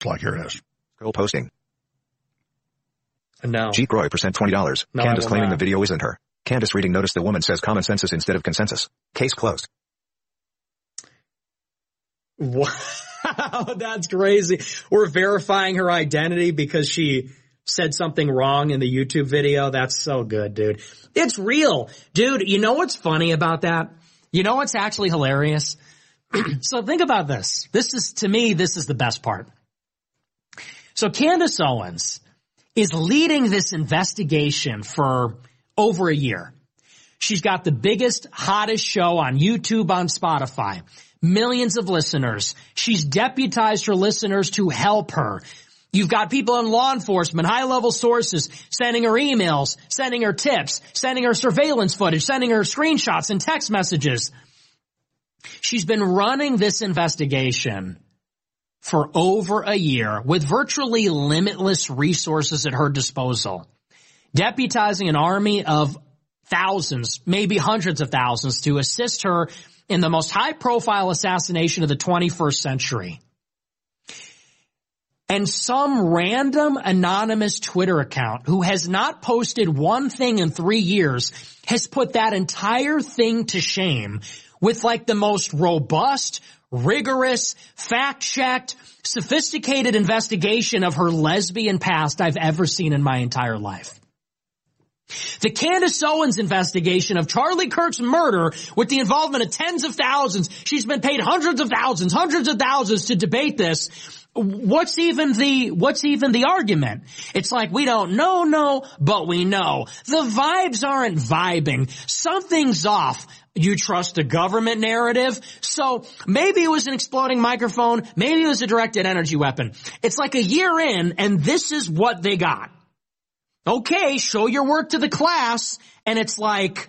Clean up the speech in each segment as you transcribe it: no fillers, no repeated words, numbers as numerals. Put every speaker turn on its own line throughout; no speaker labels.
like here it is.
Girl posting.
No.
Jeet Roy % $20.
No,
Candace claiming
not.
the video isn't her. Candace reading notice the woman says common census instead of consensus. Case closed.
Wow, that's crazy. We're verifying her identity because she said something wrong in the YouTube video. That's so good, dude. It's real. Dude, you know what's funny about that? You know what's actually hilarious? So think about this. To me, this is the best part. So Candace Owens is leading this investigation for over a year. She's got the biggest, hottest show on YouTube, on Spotify. Millions of listeners. She's deputized her listeners to help her. You've got people in law enforcement, high-level sources, sending her emails, sending her tips, sending her surveillance footage, sending her screenshots and text messages. She's been running this investigation for over a year with virtually limitless resources at her disposal, deputizing an army of thousands, maybe hundreds of thousands, to assist her in the most high-profile assassination of the 21st century. And some random anonymous Twitter account who has not posted one thing in 3 years has put that entire thing to shame with like the most robust, rigorous, fact-checked, sophisticated investigation of her lesbian past I've ever seen in my entire life. The Candace Owens investigation of Charlie Kirk's murder with the involvement of tens of thousands. She's been paid hundreds of thousands to debate this. What's even the argument? It's like, we don't know, but we know. The vibes aren't vibing. Something's off. You trust the government narrative? So maybe it was an exploding microphone. Maybe it was a directed energy weapon. It's like a year in, and this is what they got. Okay, show your work to the class, and it's like,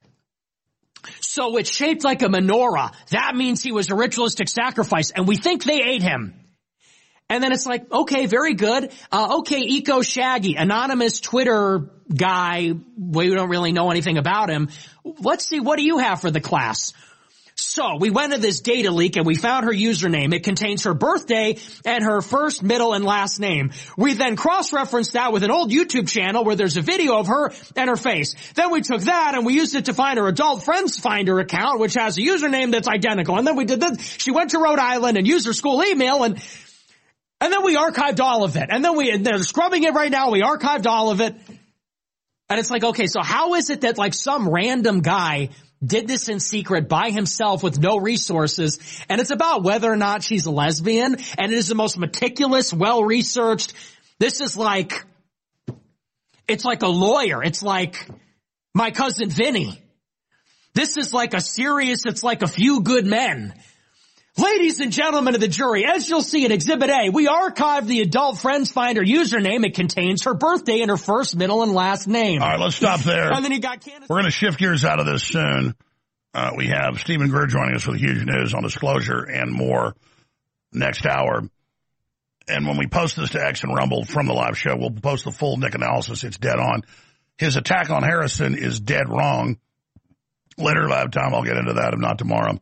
so it's shaped like a menorah. That means he was a ritualistic sacrifice, and we think they ate him. And then it's like, okay, very good. Okay, Eco Shaggy, anonymous Twitter guy. We don't really know anything about him. Let's see, what do you have for the class? So we went to this data leak and we found her username. It contains her birthday and her first, middle, and last name. We then cross-referenced that with an old YouTube channel where there's a video of her and her face. Then we took that and we used it to find her Adult Friends Finder account, which has a username that's identical. And then we did this. She went to Rhode Island and used her school email, and then we archived all of it. And then they're scrubbing it right now. We archived all of it. And it's like, okay, so how is it that like some random guy did this in secret by himself with no resources, and it's about whether or not she's a lesbian, and it is the most meticulous, well-researched. This is like, it's like a lawyer. It's like My Cousin Vinny. This is like a serious, it's like A Few Good Men. Ladies and gentlemen of the jury, as you'll see in Exhibit A, we archived the Adult Friends Finder username. It contains her birthday and her first, middle, and last name.
All right, let's stop there.
And then he got Candace.
We're going to shift gears out of this soon. We have Stephen Greer joining us with huge news on disclosure and more next hour. And when we post this to X and Rumble from the live show, we'll post the full Nick analysis. It's dead on. His attack on Harrison is dead wrong. Later, if I have time, I'll get into that, if not tomorrow.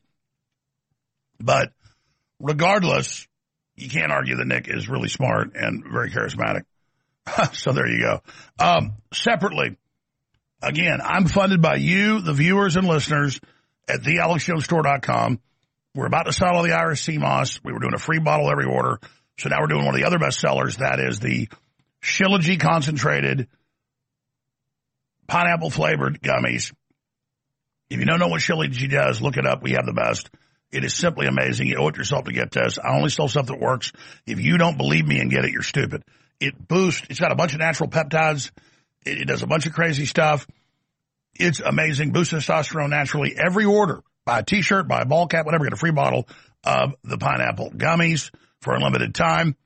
But regardless, you can't argue that Nick is really smart and very charismatic. So there you go. Separately, again, I'm funded by you, the viewers and listeners, at thealexjonesstore.com. We're about to sell all the Irish sea moss. We were doing a free bottle every order. So now we're doing one of the other best sellers. That is the Shilajit concentrated pineapple flavored gummies. If you don't know what Shilajit does, look it up. We have the best. It is simply amazing. You owe it yourself to get this. I only sell stuff that works. If you don't believe me and get it, you're stupid. It boosts. It's got a bunch of natural peptides. It does a bunch of crazy stuff. It's amazing. Boosts testosterone naturally. Every order, buy a T-shirt, buy a ball cap, whatever, get a free bottle of the pineapple gummies for a limited time.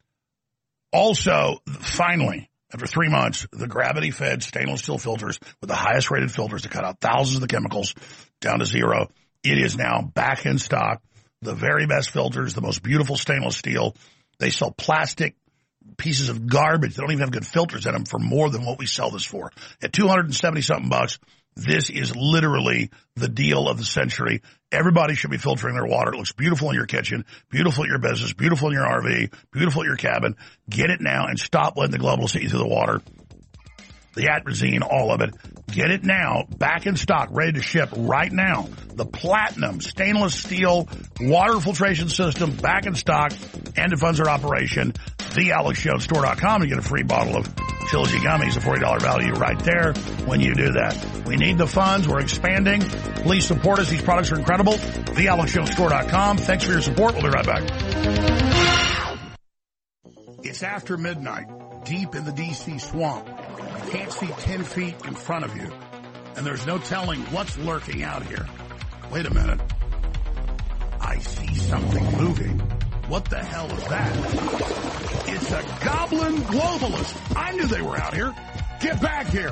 Also, finally, after 3 months, the gravity-fed stainless steel filters with the highest rated filters to cut out thousands of the chemicals down to zero. It is now back in stock. The very best filters, the most beautiful stainless steel. They sell plastic pieces of garbage. They don't even have good filters in them for more than what we sell this for. At $270-something bucks, This is literally the deal of the century. Everybody should be filtering their water. It looks beautiful in your kitchen, beautiful at your business, beautiful in your RV, beautiful at your cabin. Get it now and stop letting the globalists eat through the water. The atrazine, all of it. Get it now, back in stock, ready to ship right now. The Platinum stainless steel water filtration system, back in stock, and it funds our operation. TheAlexJonesStore.com to get a free bottle of Trilogy Gummies, a $40 value right there when you do that. We need the funds. We're expanding. Please support us. These products are incredible. TheAlexJonesStore.com. Thanks for your support. We'll be right back. It's after midnight, deep in the D.C. swamp. You can't see 10 feet in front of you, and there's no telling what's lurking out here. Wait a minute. I see something moving. What the hell is that? It's a goblin globalist. I knew they were out here. Get back here.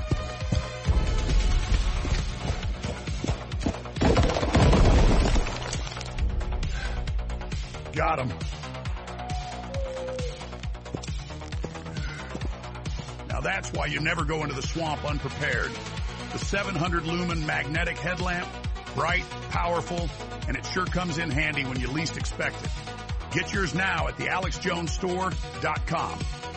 Got him. Now that's why you never go into the swamp unprepared. The 700 lumen magnetic headlamp, bright, powerful, and it sure comes in handy when you least expect it. Get yours now at thealexjonesstore.com.